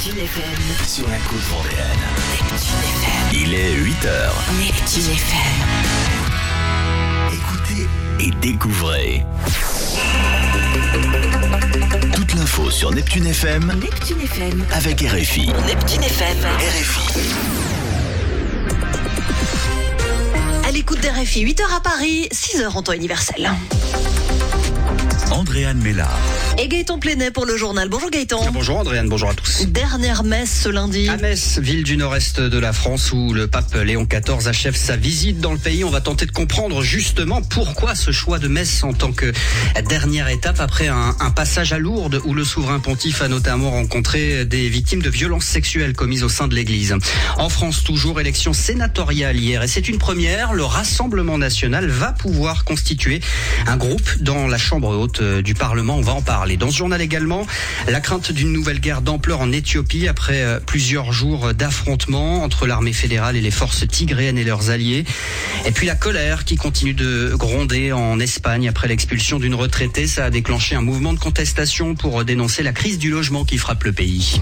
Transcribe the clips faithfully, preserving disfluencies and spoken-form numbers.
Neptune F M. Sur la côte vendéenne. Neptune F M. Il est huit heures. Neptune F M. Écoutez et découvrez. Toute l'info sur Neptune F M. Neptune F M. Avec R F I. Neptune F M. R F I. À l'écoute d'R F I, huit heures à Paris, six heures en temps universel. Andréane Mélard. Et Gaëtan Plenet pour le journal. Bonjour Gaëtan. Bonjour Andréane, bonjour à tous. Dernière messe ce lundi. À Metz, ville du nord-est de la France où le pape Léon quatorze achève sa visite dans le pays. On va tenter de comprendre justement pourquoi ce choix de Metz en tant que dernière étape après un, un passage à Lourdes où le souverain pontife a notamment rencontré des victimes de violences sexuelles commises au sein de l'église. En France, toujours élection sénatoriale hier et c'est une première. Le Rassemblement national va pouvoir constituer un groupe dans la chambre haute du Parlement. On va en parler. Dans ce journal également, la crainte d'une nouvelle guerre d'ampleur en Éthiopie après plusieurs jours d'affrontements entre l'armée fédérale et les forces tigréennes et leurs alliés. Et puis la colère qui continue de gronder en Espagne après l'expulsion d'une retraitée. Ça a déclenché un mouvement de contestation pour dénoncer la crise du logement qui frappe le pays.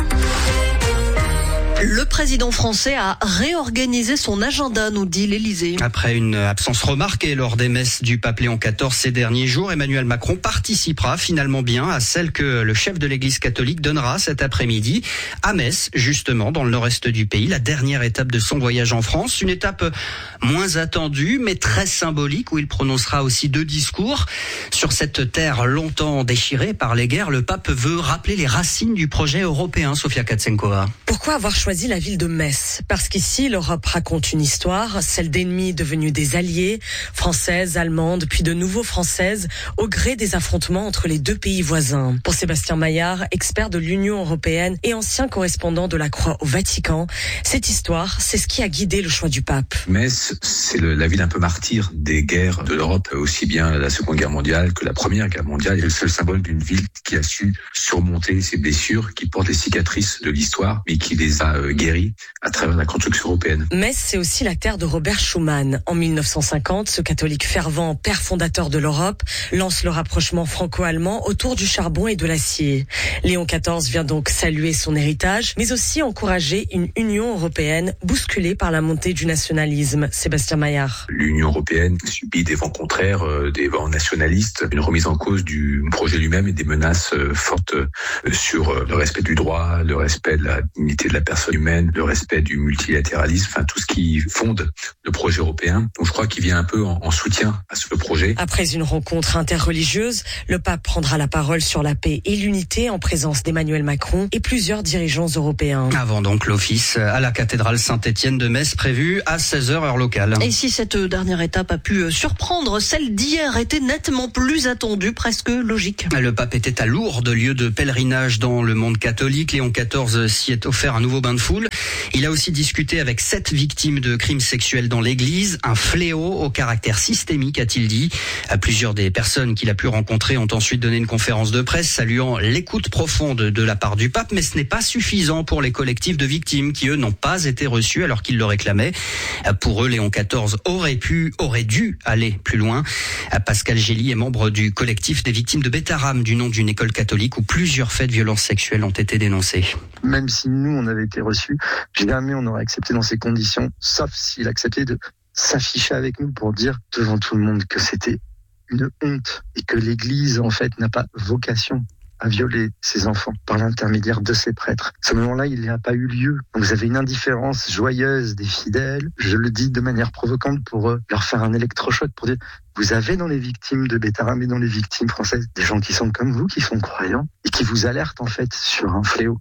Le président français a réorganisé son agenda, nous dit l'Élysée. Après une absence remarquée lors des messes du pape Léon quatorze ces derniers jours, Emmanuel Macron participera finalement bien à celle que le chef de l'Église catholique donnera cet après-midi à Metz, justement dans le nord-est du pays, la dernière étape de son voyage en France. Une étape moins attendue mais très symbolique où il prononcera aussi deux discours. Sur cette terre longtemps déchirée par les guerres, le pape veut rappeler les racines du projet européen, Sofia Katsenkova. Pourquoi avoir choisi la ville de Metz? Parce qu'ici, l'Europe raconte une histoire, celle d'ennemis devenus des alliés, françaises, allemandes, puis de nouveau françaises, au gré des affrontements entre les deux pays voisins. Pour Sébastien Maillard, expert de l'Union européenne et ancien correspondant de la Croix au Vatican, cette histoire, c'est ce qui a guidé le choix du pape. Metz, c'est le, la ville un peu martyre des guerres de l'Europe, aussi bien la Seconde Guerre mondiale que la Première Guerre mondiale. C'est le seul symbole d'une ville qui a su surmonter ses blessures, qui porte les cicatrices de l'histoire, mais qui les a guéri à travers la construction européenne. Metz, c'est aussi la terre de Robert Schuman. En mille neuf cent cinquante, ce catholique fervent, père fondateur de l'Europe, lance le rapprochement franco-allemand autour du charbon et de l'acier. Léon quatorze vient donc saluer son héritage, mais aussi encourager une Union européenne bousculée par la montée du nationalisme. Sébastien Maillard. L'Union européenne subit des vents contraires, euh, des vents nationalistes, une remise en cause du projet lui-même et des menaces euh, fortes euh, sur euh, le respect du droit, le respect de la dignité de la personne humaine, le respect du multilatéralisme, enfin tout ce qui fonde le projet européen. Donc je crois qu'il vient un peu en, en soutien à ce projet. Après une rencontre interreligieuse, le pape prendra la parole sur la paix et l'unité en présence d'Emmanuel Macron et plusieurs dirigeants européens. Avant donc l'office à la cathédrale Saint-Étienne de Metz prévu à seize heures heure locale. Et si cette dernière étape a pu surprendre, celle d'hier était nettement plus attendue, presque logique. Le pape était à Lourdes, lieu de pèlerinage dans le monde catholique. Léon quatorze s'y est offert un nouveau bain de foule. Il a aussi discuté avec sept victimes de crimes sexuels dans l'église, un fléau au caractère systémique, a-t-il dit. Plusieurs des personnes qu'il a pu rencontrer ont ensuite donné une conférence de presse saluant l'écoute profonde de la part du pape, mais ce n'est pas suffisant pour les collectifs de victimes qui, eux, n'ont pas été reçus alors qu'ils le réclamaient. Pour eux, Léon quatorze aurait pu, aurait dû aller plus loin. Pascal Gély est membre du collectif des victimes de Bétharram, du nom d'une école catholique où plusieurs faits de violences sexuelles ont été dénoncés. Même si nous, on avait été reçus, jamais on aurait accepté dans ces conditions, sauf s'il acceptait de s'afficher avec nous pour dire devant tout le monde que c'était une honte et que l'Église, en fait, n'a pas vocation à violer ses enfants par l'intermédiaire de ses prêtres. À ce moment-là, il n'y a pas eu lieu. Donc vous avez une indifférence joyeuse des fidèles. Je le dis de manière provocante pour euh, leur faire un électrochoc, pour dire vous avez dans les victimes de Bétharram et dans les victimes françaises des gens qui sont comme vous, qui sont croyants et qui vous alertent en fait sur un fléau.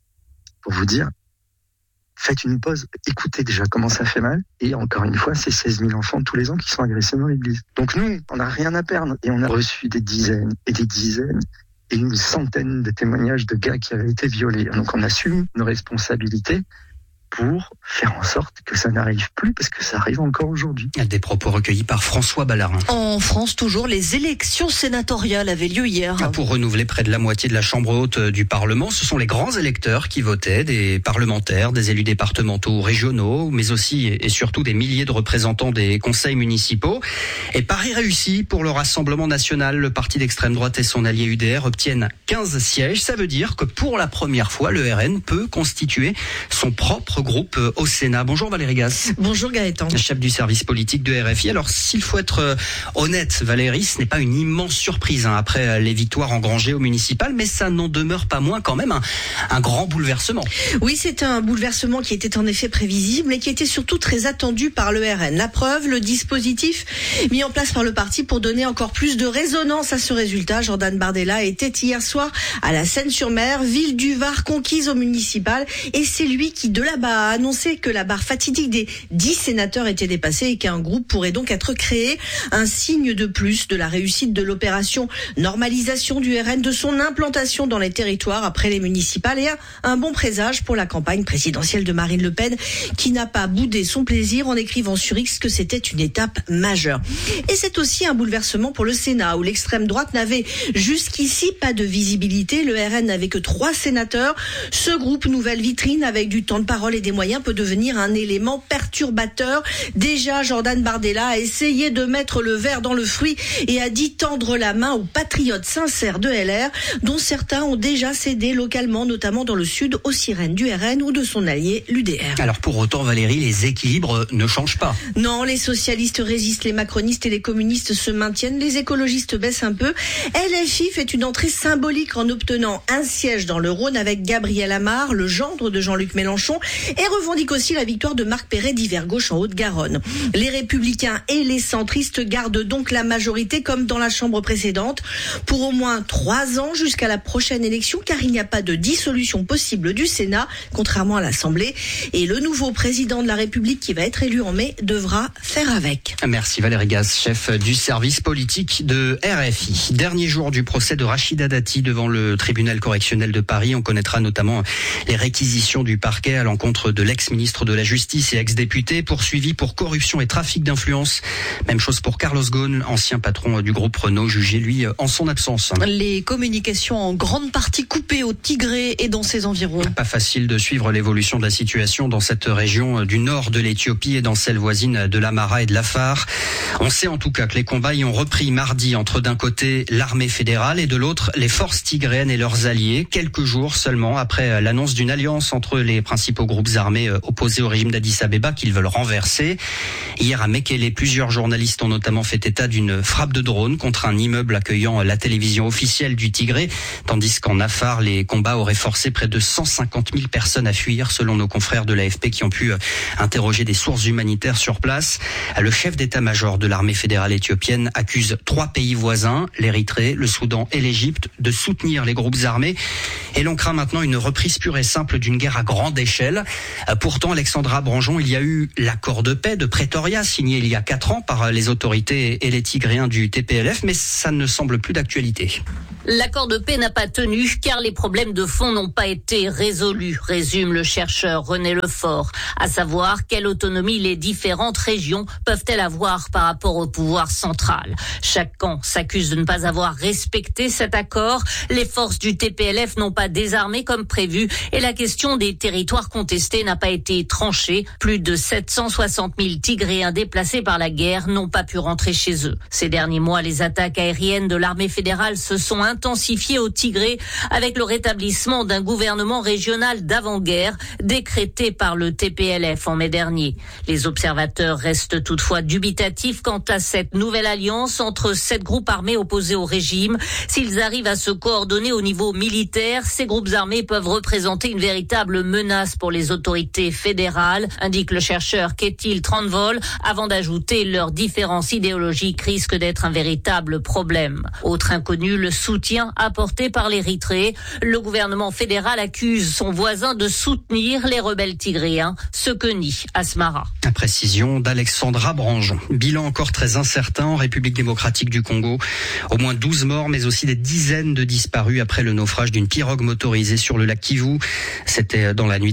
Pour vous dire, faites une pause, écoutez déjà comment ça fait mal. Et encore une fois, c'est seize mille enfants tous les ans qui sont agressés dans l'église. Donc nous, on n'a rien à perdre. Et on a reçu des dizaines et des dizaines et une centaine de témoignages de gars qui avaient été violés. Donc on assume nos responsabilités. pour faire en sorte que ça n'arrive plus, parce que ça arrive encore aujourd'hui. Des propos recueillis par François Ballarin. En France, toujours, les élections sénatoriales avaient lieu hier. Pour renouveler près de la moitié de la Chambre haute du Parlement, ce sont les grands électeurs qui votaient, des parlementaires, des élus départementaux, régionaux, mais aussi et surtout des milliers de représentants des conseils municipaux. Et pari réussi pour le Rassemblement national. Le parti d'extrême droite et son allié U D R obtiennent quinze sièges. Ça veut dire que pour la première fois, le R N peut constituer son propre groupe au Sénat. Bonjour Valérie Gasse. Bonjour Gaëtan. Chef du service politique de R F I. Alors s'il faut être honnête, Valérie, ce n'est pas une immense surprise hein, après les victoires engrangées au municipal, mais ça n'en demeure pas moins quand même un, un grand bouleversement. Oui, c'est un bouleversement qui était en effet prévisible et qui était surtout très attendu par le R N. La preuve, le dispositif mis en place par le parti pour donner encore plus de résonance à ce résultat. Jordan Bardella était hier soir à la Seine-sur-Mer, ville du Var conquise au municipal, et c'est lui qui de là-bas a annoncé que la barre fatidique des dix sénateurs était dépassée et qu'un groupe pourrait donc être créé, un signe de plus de la réussite de l'opération normalisation du R N, de son implantation dans les territoires après les municipales, et un, un bon présage pour la campagne présidentielle de Marine Le Pen, qui n'a pas boudé son plaisir en écrivant sur X que c'était une étape majeure. Et c'est aussi un bouleversement pour le Sénat, où l'extrême droite n'avait jusqu'ici pas de visibilité. Le R N n'avait que trois sénateurs. Ce groupe nouvelle vitrine avec du temps de parole et des moyens peut devenir un élément perturbateur. Déjà, Jordan Bardella a essayé de mettre le verre dans le fruit et a dit tendre la main aux patriotes sincères de L R, dont certains ont déjà cédé localement, notamment dans le sud, aux sirènes du R N ou de son allié l'U D R. Alors pour autant, Valérie, les équilibres ne changent pas. Non, les socialistes résistent, les macronistes et les communistes se maintiennent, les écologistes baissent un peu. L F I fait une entrée symbolique en obtenant un siège dans le Rhône avec Gabriel Amar, le gendre de Jean-Luc Mélenchon, et revendique aussi la victoire de Marc Perret d'Hiver Gauche en Haute-Garonne. Les Républicains et les centristes gardent donc la majorité comme dans la chambre précédente pour au moins trois ans jusqu'à la prochaine élection, car il n'y a pas de dissolution possible du Sénat, contrairement à l'Assemblée. Et le nouveau président de la République qui va être élu en mai devra faire avec. Merci Valérie Gasse, chef du service politique de R F I. Dernier jour du procès de Rachida Dati devant le tribunal correctionnel de Paris. On connaîtra notamment les réquisitions du parquet à l'encontre de l'ex-ministre de la Justice et ex-député poursuivi pour corruption et trafic d'influence. Même chose pour Carlos Ghosn, ancien patron du groupe Renault, jugé lui en son absence. Les communications en grande partie coupées au Tigré et dans ses environs. Pas facile de suivre l'évolution de la situation dans cette région du nord de l'Éthiopie et dans celle voisine de l'Amara et de l'Afar. On sait en tout cas que les combats y ont repris mardi entre d'un côté l'armée fédérale et de l'autre les forces tigréennes et leurs alliés, quelques jours seulement après l'annonce d'une alliance entre les principaux groupes armés opposés au régime d'Addis Abeba qu'ils veulent renverser. Hier à Mekele, plusieurs journalistes ont notamment fait état d'une frappe de drone contre un immeuble accueillant la télévision officielle du Tigré, tandis qu'en Afar, les combats auraient forcé près de cent cinquante mille personnes à fuir, selon nos confrères de l'A F P qui ont pu interroger des sources humanitaires sur place. Le chef d'état-major de l'armée fédérale éthiopienne accuse trois pays voisins, l'Érythrée, le Soudan et l'Égypte, de soutenir les groupes armés. Et l'on craint maintenant une reprise pure et simple d'une guerre à grande échelle. Pourtant, Alexandra Branjon, il y a eu l'accord de paix de Pretoria, signé il y a quatre ans par les autorités et les Tigréens du T P L F, mais ça ne semble plus d'actualité. L'accord de paix n'a pas tenu car les problèmes de fond n'ont pas été résolus, résume le chercheur René Lefort. À savoir, quelle autonomie les différentes régions peuvent-elles avoir par rapport au pouvoir central. Chaque camp s'accuse de ne pas avoir respecté cet accord. Les forces du T P L F n'ont pas désarmé comme prévu et la question des territoires contestés n'a pas été tranchée. Plus de sept cent soixante mille Tigréens déplacés par la guerre n'ont pas pu rentrer chez eux. Ces derniers mois, les attaques aériennes de l'armée fédérale se sont intensifiées au Tigré avec le rétablissement d'un gouvernement régional d'avant-guerre décrété par le T P L F en mai dernier. Les observateurs restent toutefois dubitatifs quant à cette nouvelle alliance entre sept groupes armés opposés au régime. S'ils arrivent à se coordonner au niveau militaire, ces groupes armés peuvent représenter une véritable menace pour les autorités fédérales, indique le chercheur Ketil Tranvol, avant d'ajouter leurs différences idéologiques risquent d'être un véritable problème. Autre inconnu, le soutien apporté par l'Érythrée. Le gouvernement fédéral accuse son voisin de soutenir les rebelles tigréens, ce que nie Asmara. La précision d'Alexandra Branjon. Bilan encore très incertain en République démocratique du Congo. Au moins douze morts, mais aussi des dizaines de disparus après le naufrage d'une pirogue motorisée sur le lac Kivu. C'était dans la nuit de samedi à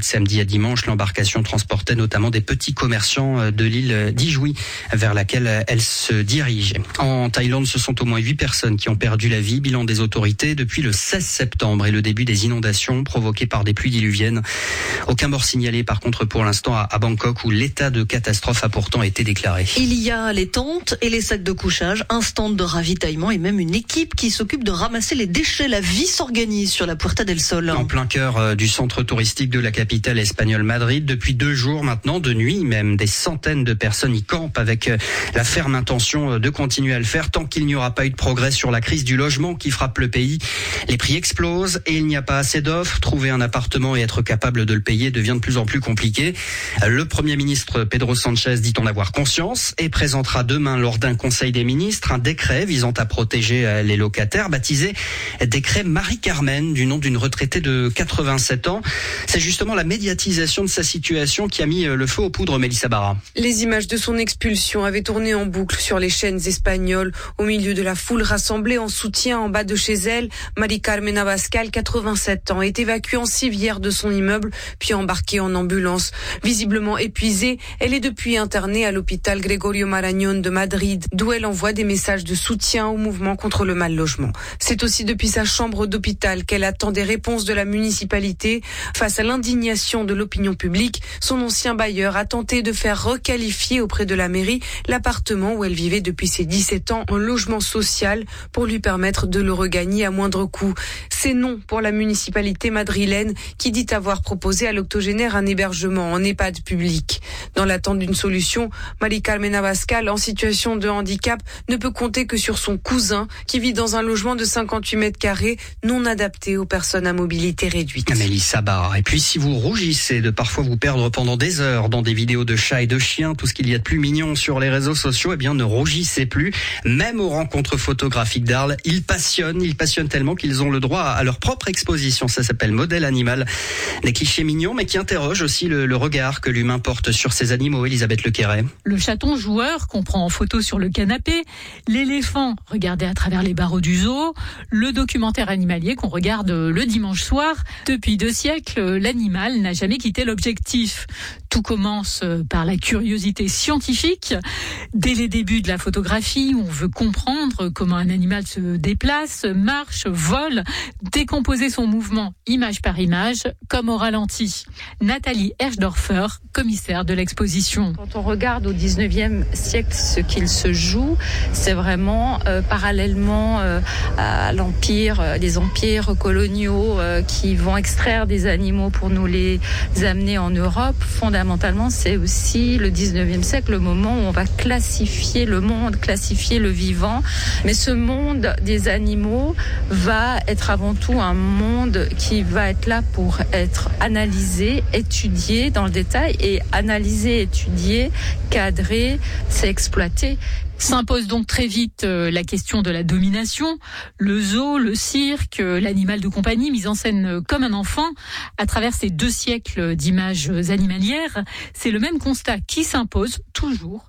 jusqu'à dimanche. L'embarcation transportait notamment des petits commerçants de l'île d'Ijouy vers laquelle elle se dirige. En Thaïlande, ce sont au moins huit personnes qui ont perdu la vie. Bilan des autorités depuis le seize septembre et le début des inondations provoquées par des pluies diluviennes. Aucun mort signalé par contre pour l'instant à Bangkok où l'état de catastrophe a pourtant été déclaré. Il y a les tentes et les sacs de couchage, un stand de ravitaillement et même une équipe qui s'occupe de ramasser les déchets. La vie s'organise sur la Puerta del Sol. En plein cœur du centre touristique de la capitale espagnole Madrid, depuis deux jours maintenant, de nuit même, des centaines de personnes y campent avec la ferme intention de continuer à le faire tant qu'il n'y aura pas eu de progrès sur la crise du logement qui frappe le pays. Les prix explosent et il n'y a pas assez d'offres. Trouver un appartement et être capable de le payer devient de plus en plus compliqué. Le Premier ministre Pedro Sánchez dit en avoir conscience et présentera demain lors d'un conseil des ministres un décret visant à protéger les locataires, baptisé décret Marie-Carmen, du nom d'une retraitée de quatre-vingt-sept ans. C'est justement la médiatisation de sa situation qui a mis le feu aux poudres, Mélissa Barra. Les images de son expulsion avaient tourné en boucle sur les chaînes espagnoles. Au milieu de la foule rassemblée en soutien en bas de chez elle, Marie-Carmen Abascal, quatre-vingt-sept ans, est évacuée en civière de son immeuble, puis embarquée en ambulance. Visiblement épuisée, elle est depuis internée à l'hôpital Gregorio Marañón de Madrid, d'où elle envoie des messages de soutien au mouvement contre le mal logement. C'est aussi depuis sa chambre d'hôpital qu'elle attend des réponses de la municipalité. Face à l'indignation de l'opinion publique, son ancien bailleur a tenté de faire requalifier auprès de la mairie l'appartement où elle vivait depuis ses dix-sept ans en logement social pour lui permettre de le regagner à moindre coût. C'est non pour la municipalité madrilène qui dit avoir proposé à l'octogénaire un hébergement en EHPAD public. Dans l'attente d'une solution, Marie-Carmen Abascal, en situation de handicap, ne peut compter que sur son cousin qui vit dans un logement de cinquante-huit mètres carrés non adapté aux personnes à mobilité réduite. Mélissa Barra. Et puis si vous rougissez de parfois vous perdre pendant des heures dans des vidéos de chats et de chiens, tout ce qu'il y a de plus mignon sur les réseaux sociaux, eh bien ne rougissez plus. Même aux rencontres photographiques d'Arles, ils passionnent, ils passionnent tellement qu'ils ont le droit à leur propre exposition. Ça s'appelle Modèle Animal. Des clichés mignons mais qui interrogent aussi le, le regard que l'humain porte sur ces animaux. Elisabeth Lequeret. Le chaton joueur qu'on prend en photo sur le canapé, l'éléphant regardé à travers les barreaux du zoo, le documentaire animalier qu'on regarde le dimanche soir. Depuis deux siècles, l'animal n'a jamais quitté l'objectif. Tout commence par la curiosité scientifique. Dès les débuts de la photographie, on veut comprendre comment un animal se déplace, marche, vole, décomposer son mouvement image par image, comme au ralenti. Nathalie Herschdorfer, commissaire de l'exposition. Quand on regarde au dix-neuvième siècle ce qu'il se joue, c'est vraiment euh, parallèlement euh, à l'empire, euh, les empires coloniaux euh, qui vont extraire des animaux pour nous les amener en Europe. Fondamentalement, c'est aussi le dix-neuvième siècle, le moment où on va classifier le monde, classifier le vivant. Mais ce monde des animaux va être avant tout un monde qui va être là pour être analysé, étudié dans le détail, et analysé, étudié, cadré, c'est exploité. S'impose donc très vite euh, la question de la domination. Le zoo, le cirque, euh, l'animal de compagnie mis en scène euh, comme un enfant. À travers ces deux siècles d'images animalières, c'est le même constat qui s'impose toujours.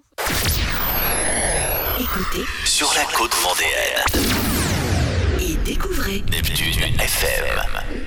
Écoutez sur la côte vendéenne et découvrez Neptune F M.